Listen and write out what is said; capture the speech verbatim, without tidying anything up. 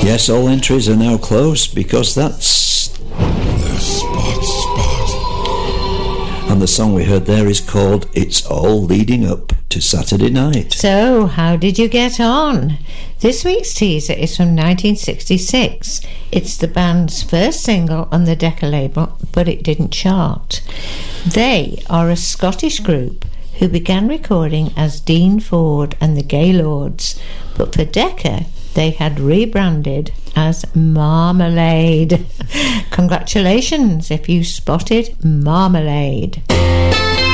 Yes, all entries are now closed because that's the Spot Spot. And the song we heard there is called It's All Leading Up to Saturday Night. So, how did you get on? This week's teaser is from nineteen sixty-six. It's the band's first single on the Decca label, but it didn't chart. They are a Scottish group who began recording as Dean Ford and the Gaylords, but for Decca they had rebranded as Marmalade. Congratulations if you spotted Marmalade.